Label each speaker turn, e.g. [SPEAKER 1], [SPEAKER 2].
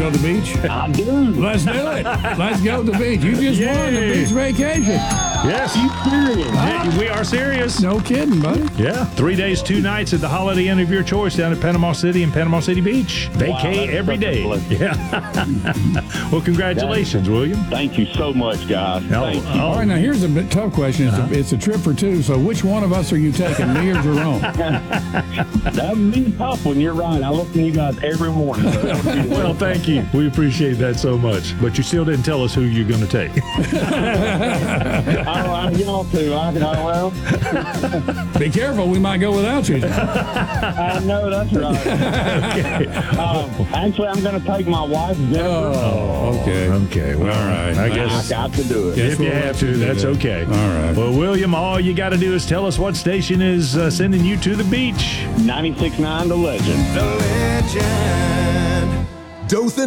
[SPEAKER 1] go to the beach?
[SPEAKER 2] I do.
[SPEAKER 1] Let's do it. Let's go to the beach. You just won the beach vacation.
[SPEAKER 3] Yes.
[SPEAKER 2] You serious?
[SPEAKER 3] Yeah, we are serious.
[SPEAKER 1] No kidding, buddy.
[SPEAKER 3] Yeah. 3 days, 2 nights at the Holiday Inn of your choice down at Panama City and Panama City Beach. Vacay
[SPEAKER 2] that's
[SPEAKER 3] every
[SPEAKER 2] such a
[SPEAKER 3] day.
[SPEAKER 2] blessing.
[SPEAKER 3] Yeah. Well, congratulations, William.
[SPEAKER 2] Thank you so much, guys. Thank you.
[SPEAKER 1] All right, now here's a bit tough question. It's a trip for two, so which one of us are you taking, me or Jerome?
[SPEAKER 2] That would be a tough one. You're right. I listen to you guys every morning. So that would be
[SPEAKER 3] Well, thank you. We appreciate that so much. But you still didn't tell us who you're going to take.
[SPEAKER 2] I y'all too. Well,
[SPEAKER 1] Be careful, we might go without you.
[SPEAKER 2] I know that's right. Actually, I'm going to take my wife, Jennifer.
[SPEAKER 1] Oh, okay.
[SPEAKER 3] Okay. Well,
[SPEAKER 1] All right.
[SPEAKER 3] I
[SPEAKER 2] I
[SPEAKER 3] guess
[SPEAKER 2] got to do it.
[SPEAKER 1] Guess
[SPEAKER 3] if you
[SPEAKER 1] we'll
[SPEAKER 3] have
[SPEAKER 1] let
[SPEAKER 3] to,
[SPEAKER 1] you do
[SPEAKER 3] that's
[SPEAKER 1] that.
[SPEAKER 3] okay.
[SPEAKER 1] All right.
[SPEAKER 3] Well, William, all you got to do is tell us what station is sending you to the beach.
[SPEAKER 2] 96.9 The Legend.
[SPEAKER 4] The legend. Dothan